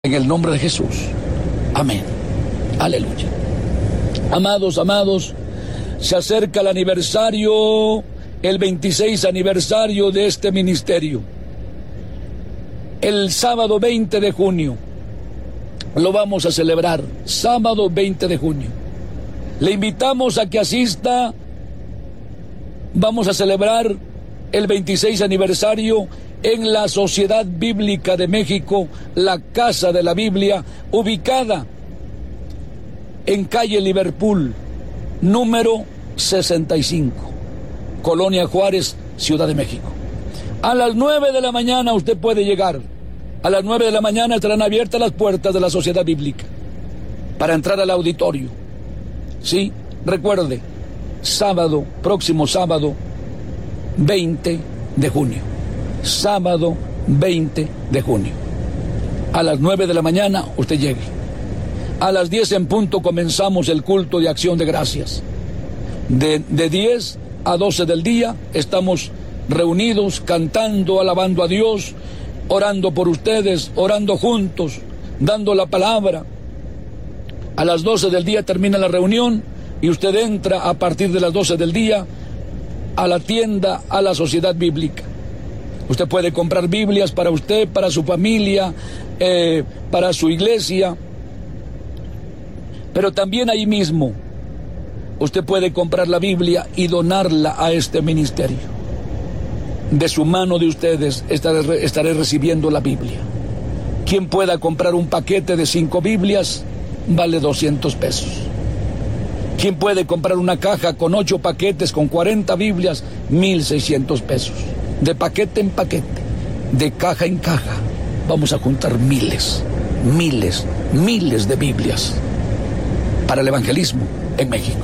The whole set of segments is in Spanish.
En el nombre de Jesús. Amén. Aleluya. Amados, se acerca el aniversario, el 26 aniversario de este ministerio. El sábado 20 de junio lo vamos a celebrar, sábado 20 de junio. Le invitamos a que asista. Vamos a celebrar el 26 aniversario en la Sociedad Bíblica de México, la Casa de la Biblia, ubicada en calle Liverpool, número 65, Colonia Juárez, Ciudad de México. A las 9 de la mañana usted puede llegar. A las 9 de la mañana estarán abiertas las puertas de la Sociedad Bíblica para entrar al auditorio. Sí, recuerde, sábado, próximo sábado, 20 de junio. Sábado 20 de junio. A las 9 de la mañana usted llegue. A las 10 en punto comenzamos el culto de acción de gracias. De 10 a 12 del día estamos reunidos, cantando, alabando a Dios, orando por ustedes, orando juntos, dando la palabra. A las 12 del día termina la reunión y usted entra a partir de las 12 del día a la tienda, a la Sociedad Bíblica. Usted puede comprar Biblias para usted, para su familia, para su iglesia. Pero también ahí mismo usted puede comprar la Biblia y donarla a este ministerio. De su mano de ustedes estaré recibiendo la Biblia. Quien pueda comprar un paquete de 5 Biblias vale 200 pesos. Quien puede comprar una caja con 8 paquetes con 40 Biblias, 1,600 pesos. De paquete en paquete, de caja en caja, vamos a juntar miles de Biblias para el evangelismo en México.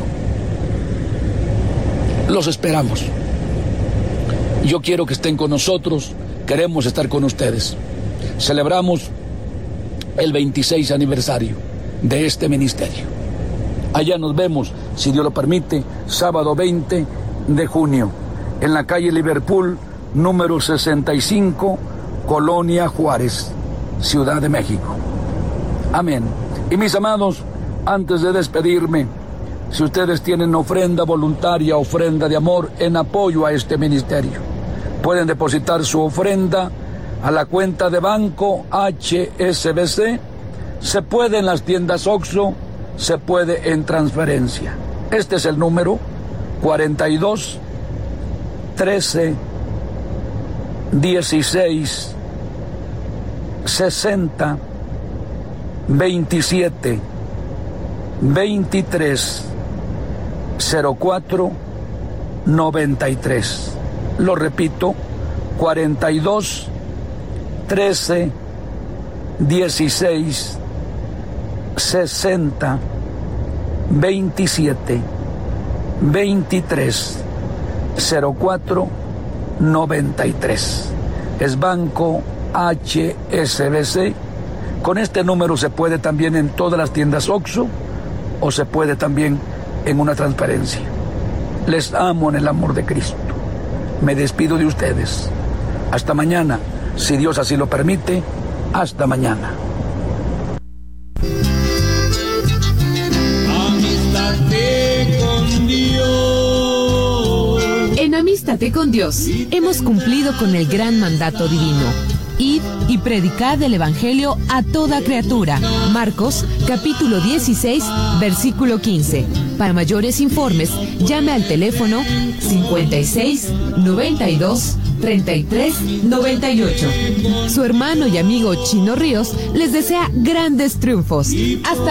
Los esperamos. Yo quiero que estén con nosotros, queremos estar con ustedes. Celebramos el 26 aniversario de este ministerio. Allá nos vemos, si Dios lo permite, sábado 20 de junio, en la calle Liverpool, número 65, Colonia Juárez, Ciudad de México. Amén. Y mis amados, antes de despedirme, si ustedes tienen ofrenda voluntaria, ofrenda de amor en apoyo a este ministerio, pueden depositar su ofrenda a la cuenta de banco HSBC. Se puede en las tiendas OXXO, se puede en transferencia. Este es el número 42 13 16 60 27 23 04 93. Lo repito, 42 13 16 60 27 23 04 93. Es Banco HSBC. Con este número se puede también en todas las tiendas OXXO o se puede también en una transferencia. Les amo en el amor de Cristo. Me despido de ustedes. Hasta mañana, si Dios así lo permite. Hasta mañana. En Amístate con Dios, hemos cumplido con el gran mandato divino. Id y predicad el Evangelio a toda criatura. Marcos, capítulo 16, versículo 15. Para mayores informes, llame al teléfono 56 92 33 98. Su hermano y amigo Chino Ríos les desea grandes triunfos. Hasta